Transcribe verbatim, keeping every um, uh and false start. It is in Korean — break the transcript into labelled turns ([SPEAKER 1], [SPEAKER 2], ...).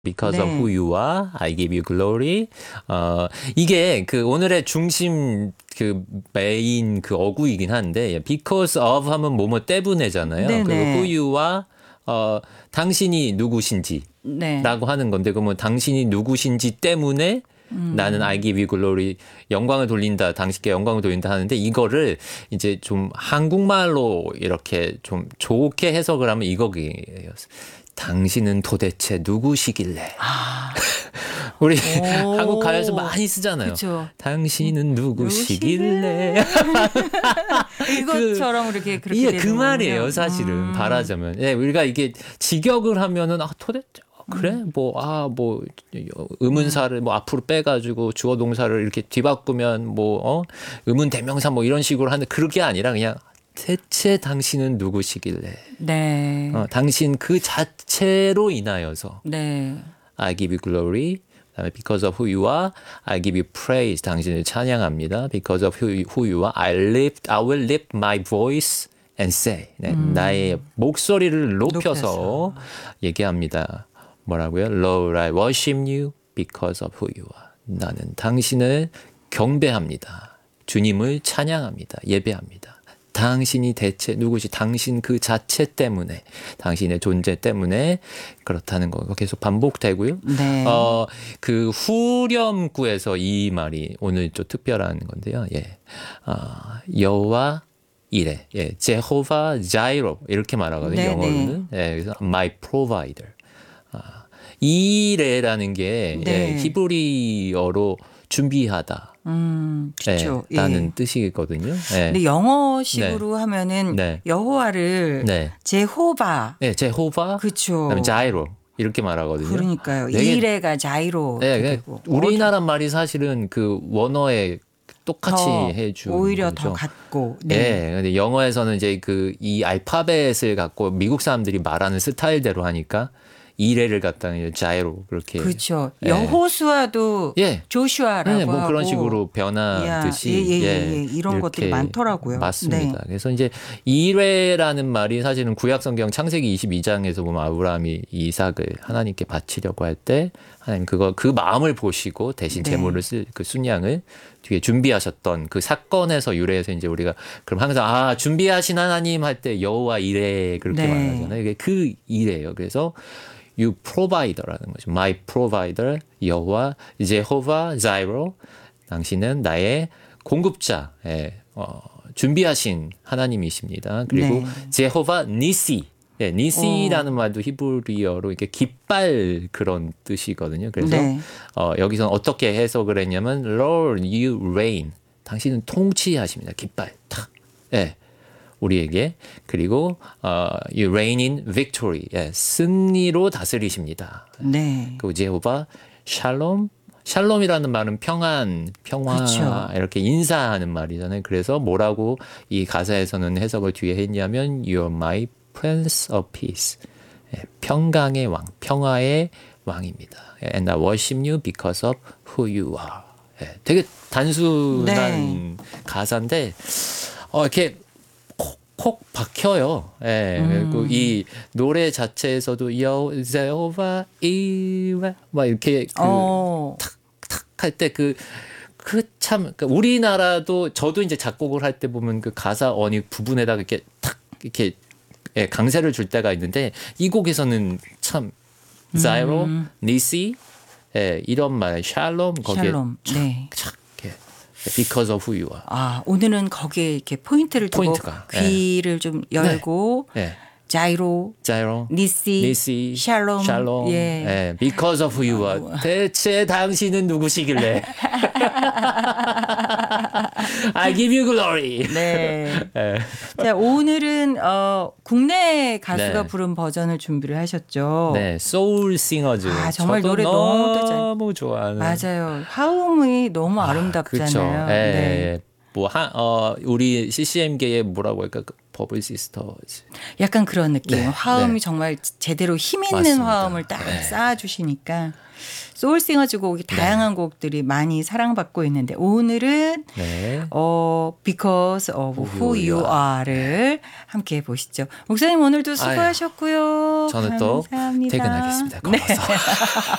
[SPEAKER 1] Because of
[SPEAKER 2] 네.
[SPEAKER 1] who you are, I give you glory. 어, 이게 그 오늘의 중심 그 메인 그 어구이긴 한데, because of 하면 뭐뭐 때문에잖아요.
[SPEAKER 2] 네네.
[SPEAKER 1] 그리고 who you are, 어, 당신이 누구신지.
[SPEAKER 2] 네.
[SPEAKER 1] 라고 하는 건데, 그러면 당신이 누구신지 때문에
[SPEAKER 2] 음.
[SPEAKER 1] 나는 I give you glory, 영광을 돌린다, 당신께 영광을 돌린다 하는데, 이거를 이제 좀 한국말로 이렇게 좀 좋게 해석을 하면 이거예요. 당신은 도대체 누구시길래?
[SPEAKER 2] 아.
[SPEAKER 1] 우리
[SPEAKER 2] 오.
[SPEAKER 1] 한국 가요에서 많이 쓰잖아요.
[SPEAKER 2] 그쵸.
[SPEAKER 1] 당신은 누구시길래?
[SPEAKER 2] 이것처럼 이렇게 그렇게
[SPEAKER 1] 예,
[SPEAKER 2] 되는
[SPEAKER 1] 그 말이에요,
[SPEAKER 2] 거군요.
[SPEAKER 1] 사실은.
[SPEAKER 2] 음.
[SPEAKER 1] 말하자면. 예, 우리가 이게 직역을 하면은, 아, 도대체, 그래? 뭐, 아, 뭐, 의문사를 뭐 앞으로 빼가지고 주어 동사를 이렇게 뒤바꾸면 뭐, 어? 의문 대명사 뭐 이런 식으로 하는데, 그게 아니라 그냥 대체 당신은 누구시길래?
[SPEAKER 2] 네.
[SPEAKER 1] 어, 당신 그 자체로 인하여서
[SPEAKER 2] 네.
[SPEAKER 1] I give you glory. 그다음에 because of who you are, I give you praise. 당신을 찬양합니다. Because of who you, who you are, I lift, I will lift my voice and say. 네,
[SPEAKER 2] 음.
[SPEAKER 1] 나의 목소리를 높여서,
[SPEAKER 2] 높여서.
[SPEAKER 1] 얘기합니다. 뭐라고요? Lord, I worship you because of who you are. 나는 당신을 경배합니다. 주님을 찬양합니다. 예배합니다. 당신이 대체 누구시, 당신 그 자체 때문에, 당신의 존재 때문에 그렇다는 거 계속 반복되고요.
[SPEAKER 2] 네.
[SPEAKER 1] 어, 그 후렴구에서 이 말이 오늘 좀 특별한 건데요. 예. 어, 여호와 이레, 예, 제호바 자이로 이렇게 말하거든요.
[SPEAKER 2] 네,
[SPEAKER 1] 영어로는. 예, 그래서 my provider. 아, 이레라는 게
[SPEAKER 2] 네.
[SPEAKER 1] 예, 히브리어로 준비하다.
[SPEAKER 2] 음, 좋죠.
[SPEAKER 1] 예, 라는
[SPEAKER 2] 예.
[SPEAKER 1] 뜻이거든요. 예.
[SPEAKER 2] 근데 영어식으로 하면은
[SPEAKER 1] 네.
[SPEAKER 2] 여호와를
[SPEAKER 1] 네.
[SPEAKER 2] 제호바.
[SPEAKER 1] 네, 제호바,
[SPEAKER 2] 그렇죠.
[SPEAKER 1] 그다음에 자이로 이렇게 말하거든요.
[SPEAKER 2] 그러니까요.
[SPEAKER 1] 되게-
[SPEAKER 2] 이레가 자이로
[SPEAKER 1] 네,
[SPEAKER 2] 이렇게
[SPEAKER 1] 네.
[SPEAKER 2] 되고.
[SPEAKER 1] 우리나라 말이 사실은 그 원어에 똑같이
[SPEAKER 2] 더
[SPEAKER 1] 해주는
[SPEAKER 2] 오히려
[SPEAKER 1] 거죠.
[SPEAKER 2] 더 같고.
[SPEAKER 1] 네.
[SPEAKER 2] 네.
[SPEAKER 1] 근데 영어에서는 이제 그 이 알파벳을 갖고 미국 사람들이 말하는 스타일대로 하니까 이레를 갖다가 이제 자이로 그렇게.
[SPEAKER 2] 그렇죠.
[SPEAKER 1] 예.
[SPEAKER 2] 여호수아도
[SPEAKER 1] 예.
[SPEAKER 2] 조슈아라고
[SPEAKER 1] 네, 뭐
[SPEAKER 2] 하고.
[SPEAKER 1] 그런 식으로 변하듯이
[SPEAKER 2] 예, 예, 예,
[SPEAKER 1] 예,
[SPEAKER 2] 예. 이런 것들이
[SPEAKER 1] 이렇게
[SPEAKER 2] 많더라고요.
[SPEAKER 1] 맞습니다.
[SPEAKER 2] 네.
[SPEAKER 1] 그래서 이제 이레라는 말이 사실은 구약성경 창세기 이십이 장에서 보면 아브라함이 이삭을 하나님께 바치려고 할 때 하나님 그거 그 마음을 보시고 대신
[SPEAKER 2] 네.
[SPEAKER 1] 제물을 쓸 그 순양을 뒤에 준비하셨던 그 사건에서 유래해서 이제 우리가 그럼 항상 아 준비하신 하나님 할 때 여호와 이레 그렇게
[SPEAKER 2] 네.
[SPEAKER 1] 말하잖아요. 이게 그 이레예요. 그래서 You provider라는 거죠. My provider, 여호와, 제호바, 자이로. 당신은 나의 공급자, 예, 어, 준비하신 하나님이십니다. 그리고
[SPEAKER 2] 네.
[SPEAKER 1] 제호바 니시. 예, 니시라는
[SPEAKER 2] 오.
[SPEAKER 1] 말도 히브리어로 이렇게 깃발 그런 뜻이거든요. 그래서
[SPEAKER 2] 네.
[SPEAKER 1] 어, 여기서는 어떻게 해석을 했냐면 Lord, you reign. 당신은 통치하십니다. 깃발 탁. 예. 우리에게. 그리고 어, you reign in victory. 예, 승리로 다스리십니다.
[SPEAKER 2] 네.
[SPEAKER 1] 그 제호바 샬롬. 샬롬이라는 말은 평안, 평화
[SPEAKER 2] 그쵸.
[SPEAKER 1] 이렇게 인사하는 말이잖아요. 그래서 뭐라고 이 가사에서는 해석을 뒤에 했냐면 You're my Prince of Peace. 예, 평강의 왕, 평화의 왕입니다. And I worship you because of who you are. 예, 되게 단순한
[SPEAKER 2] 네.
[SPEAKER 1] 가사인데 어, 이렇게 콕 박혀요. 예.
[SPEAKER 2] 음.
[SPEAKER 1] 그리고 이 노래 자체에서도 여 제호바 이와 막 이렇게 그
[SPEAKER 2] 어.
[SPEAKER 1] 탁 할 때 그 그 참 그러니까 우리나라도 저도 이제 작곡을 할 때 보면 그 가사 어니 부분에다가 이렇게 탁 이렇게 예, 강세를 줄 때가 있는데 이 곡에서는 참 자이로,
[SPEAKER 2] 음.
[SPEAKER 1] 니시 예, 이런 말 샬롬 거기에
[SPEAKER 2] 샬롬. 네.
[SPEAKER 1] 착 이렇게 because of who you are.
[SPEAKER 2] 아, 오늘은 거기에 이렇게 포인트를 두고
[SPEAKER 1] 포인트가,
[SPEAKER 2] 귀를 좀 열고
[SPEAKER 1] 예.
[SPEAKER 2] 자이로,
[SPEAKER 1] 자이로,
[SPEAKER 2] 니시,
[SPEAKER 1] 니시,
[SPEAKER 2] 샬롬,
[SPEAKER 1] 샬롬,
[SPEAKER 2] 예.
[SPEAKER 1] 예, because of who you are. 대체 당신은 누구시길래? I give you glory.
[SPEAKER 2] 네.
[SPEAKER 1] 예.
[SPEAKER 2] 자, 오늘은 어, 국내 가수가
[SPEAKER 1] 네.
[SPEAKER 2] 부른 버전을 준비를 하셨죠.
[SPEAKER 1] 네, 소울 싱어즈.
[SPEAKER 2] 아, 정말
[SPEAKER 1] 저도
[SPEAKER 2] 노래 너무 또 잘-
[SPEAKER 1] 너무 좋아하는.
[SPEAKER 2] 맞아요. 화음이 너무
[SPEAKER 1] 그렇죠.
[SPEAKER 2] 아름답잖아요.
[SPEAKER 1] 예,
[SPEAKER 2] 네.
[SPEAKER 1] 예. 뭐, 한, 어, 우리 씨씨엠계의 뭐라고 할까, 그 버블 시스터즈.
[SPEAKER 2] 약간 그런 느낌.
[SPEAKER 1] 네,
[SPEAKER 2] 화음이
[SPEAKER 1] 네.
[SPEAKER 2] 정말 제대로 힘 있는
[SPEAKER 1] 맞습니다.
[SPEAKER 2] 화음을 딱
[SPEAKER 1] 네.
[SPEAKER 2] 쌓아주시니까 소울싱어즈 곡이 다양한 곡들이 많이 사랑받고 있는데 오늘은
[SPEAKER 1] 네.
[SPEAKER 2] 어, Because of Who You Are를 함께 해보시죠. 목사님 오늘도 수고하셨고요.
[SPEAKER 1] 저는 또
[SPEAKER 2] 감사합니다.
[SPEAKER 1] 퇴근하겠습니다. 걸어서.